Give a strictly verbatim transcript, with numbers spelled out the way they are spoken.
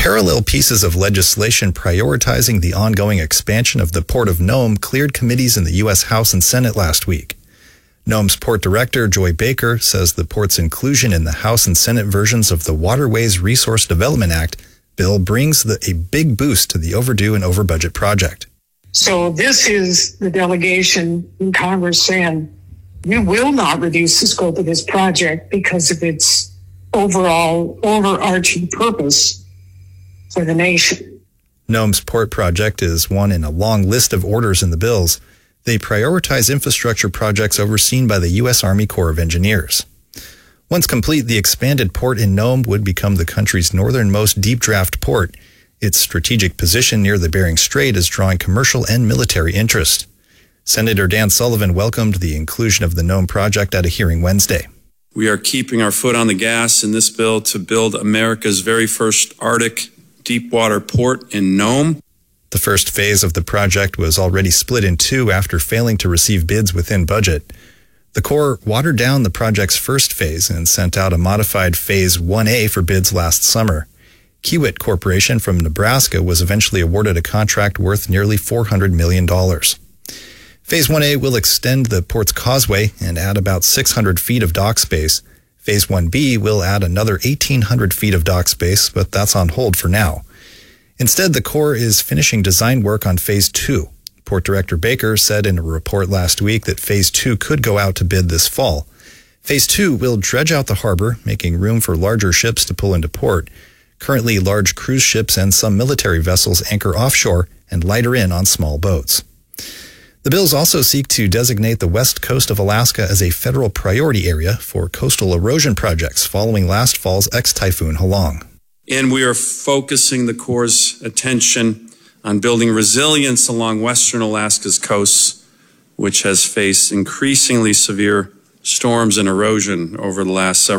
Parallel pieces of legislation prioritizing the ongoing expansion of the Port of Nome cleared committees in the U S House and Senate last week. Nome's port director, Joy Baker, says the port's inclusion in the House and Senate versions of the Waterways Resource Development Act bill brings the, a big boost to the overdue and over-budget project. So this is the delegation in Congress saying, we will not reduce the scope of this project because of its overall overarching purpose for the nation. Nome's port project is one in a long list of orders in the bills. They prioritize infrastructure projects overseen by the U S Army Corps of Engineers. Once complete, the expanded port in Nome would become the country's northernmost deep draft port. Its strategic position near the Bering Strait is drawing commercial and military interest. Senator Dan Sullivan welcomed the inclusion of the Nome project at a hearing Wednesday. We are keeping our foot on the gas in this bill to build America's very first Arctic deepwater port in Nome. The first phase of the project was already split in two after failing to receive bids within budget. The Corps watered down the project's first phase and sent out a modified Phase one A for bids last summer. Kiewit Corporation from Nebraska was eventually awarded a contract worth nearly four hundred million dollars. Phase one A will extend the port's causeway and add about six hundred feet of dock space. Phase one B will add another eighteen hundred feet of dock space, but that's on hold for now. Instead, the Corps is finishing design work on Phase two. Port Director Baker said in a report last week that Phase two could go out to bid this fall. Phase two will dredge out the harbor, making room for larger ships to pull into port. Currently, large cruise ships and some military vessels anchor offshore and lighter in on small boats. The bills also seek to designate the west coast of Alaska as a federal priority area for coastal erosion projects following last fall's ex-typhoon Halong. And we are focusing the Corps' attention on building resilience along western Alaska's coasts, which has faced increasingly severe storms and erosion over the last several